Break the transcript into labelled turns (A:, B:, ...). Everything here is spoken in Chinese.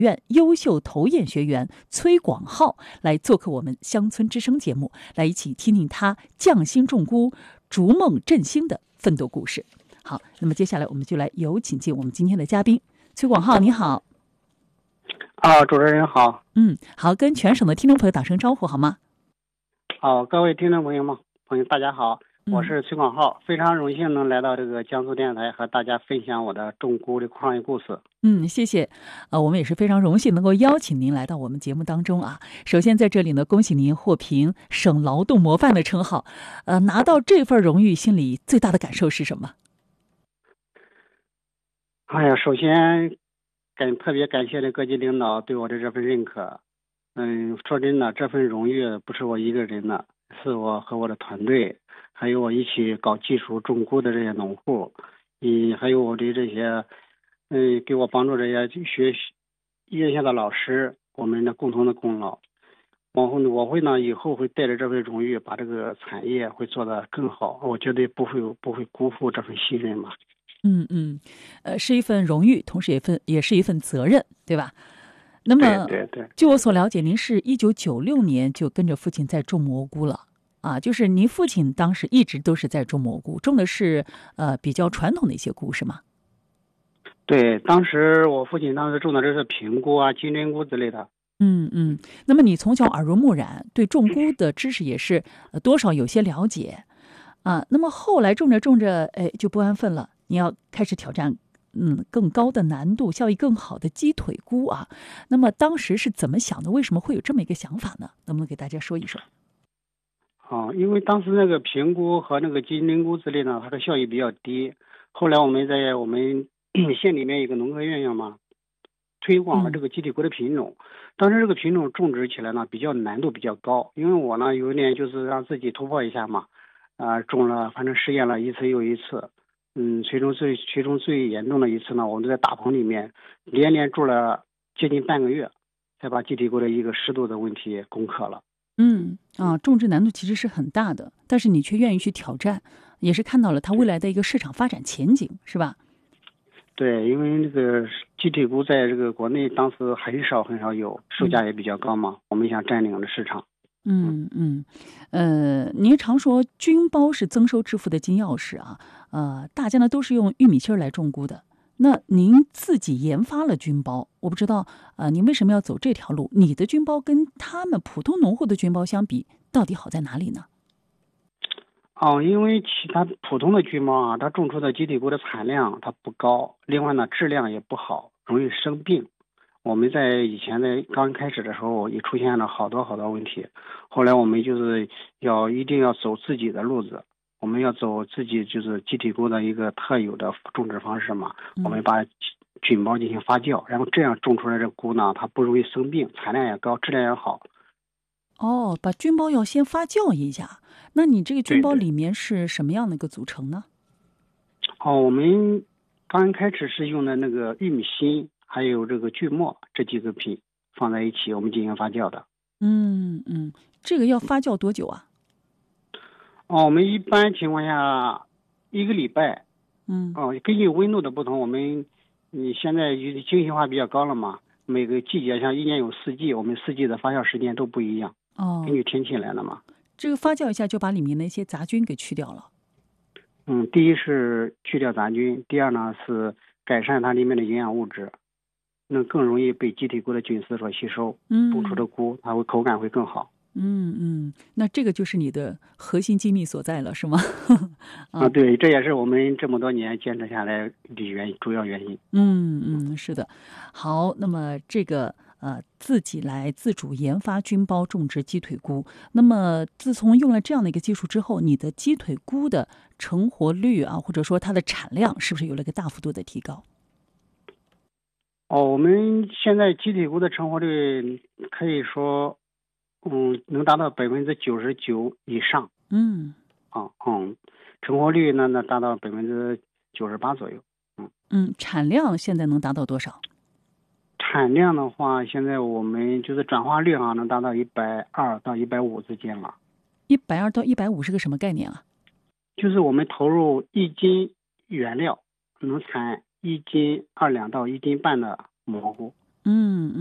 A: 院优秀投研学员崔广浩来做客我们乡村之声节目，来一起听听他匠心种菇、逐梦振兴的奋斗故事。好，那么接下来我们就来有请进我们今天的嘉宾崔广浩，你好。
B: 主持人好。
A: 好，跟全省的听众朋友打声招呼好吗？
B: 各位听众朋友大家好，我是崔广浩，非常荣幸能来到这个江苏电台和大家分享我的种菇的创业故事。
A: 谢谢。我们也是非常荣幸能够邀请您来到我们节目当中啊。首先在这里呢，恭喜您获评省劳动模范的称号。拿到这份荣誉，心里最大的感受是什么？
B: 首先特别感谢各级领导对我的这份认可。说真的，这份荣誉不是我一个人的，是我和我的团队，还有我一起搞技术种菇的这些农户，还有我的这些给我帮助这些院校的老师，我们的共同的功劳。我会以后会带着这份荣誉，把这个产业会做得更好，我绝对不会辜负这份信任嘛。
A: 是一份荣誉，同时也是一份责任，对吧？那么，
B: 对，
A: 据我所了解，您是1996年就跟着父亲在种蘑菇了啊，就是您父亲当时一直都是在种蘑菇，种的是比较传统的一些菇，是吗？
B: 对，我父亲当时种的这是平菇啊、金针菇之类的。
A: 那么你从小耳濡目染，对种菇的知识也是多少有些了解啊。那么后来种着种着，就不安分了，你要开始挑战更高的难度、效益更好的鸡腿菇啊。那么当时是怎么想的？为什么会有这么一个想法呢？能不能给大家说一说？
B: 因为当时那个平菇和那个金针菇之类的，它的效益比较低。后来我们在我们县里面一个农科院嘛，推广了这个鸡腿菇的品种。当时这个品种种植起来呢，难度比较高。因为我呢有一年就是让自己突破一下嘛，种了，反正试验了一次又一次。其中最严重的一次呢，我们在大棚里面连住了接近半个月，才把鸡腿菇的一个湿度的问题攻克了。
A: 种植难度其实是很大的，但是你却愿意去挑战，也是看到了它未来的一个市场发展前景，是吧？
B: 对，因为那个鸡腿菇在这个国内当时很少有，售价也比较高嘛，我们想占领了市场。
A: 您常说菌包是增收致富的金钥匙啊，大家呢都是用玉米芯儿来种菇的。那您自己研发了菌包，我不知道您为什么要走这条路？你的菌包跟他们普通农户的菌包相比，到底好在哪里呢？
B: 因为其他普通的菌包它种出的鸡腿菇的产量它不高，另外呢质量也不好，容易生病。我们在以前刚开始的时候也出现了好多问题，后来我们就是一定要走自己的路子，我们要走自己就是鸡腿菇的一个特有的种植方式嘛，我们把菌包进行发酵，然后这样种出来的菇呢，它不容易生病，产量也高，质量也好。
A: 把菌包要先发酵一下，那你这个菌包里面是什么样的一个组成呢？
B: 我们刚开始是用的那个玉米芯还有这个锯末这几个品放在一起，我们进行发酵的。
A: 这个要发酵多久啊？
B: 我们一般情况下1个礼拜。根据温度的不同，你现在精细化比较高了嘛，每个季节像一年有4季，我们4季的发酵时间都不一样。根据天气来的嘛。
A: 这个发酵一下就把里面的一些杂菌给去掉了。
B: 第一是去掉杂菌，第二呢是改善它里面的营养物质，那更容易被鸡腿菇的菌丝所吸收，种出的菇它口感会更好。
A: 那这个就是你的核心机密所在了，是吗？
B: 对，这也是我们这么多年坚持下来的主要原因。
A: 是的。好，那么这个自己来自主研发菌包种植鸡腿菇，那么自从用了这样的一个技术之后，你的鸡腿菇的成活率或者说它的产量是不是有了一个大幅度的提高？
B: 我们现在鸡腿菇的成活率可以说能达到99%以上。成活率呢达到98%左右。
A: 产量现在能达到多少？
B: 产量的话，现在我们就是转化率能达到120到150之间了。
A: 120到150是个什么概念啊？
B: 就是我们投入1斤原料能产1斤2两到1斤半的蘑菇。
A: 嗯。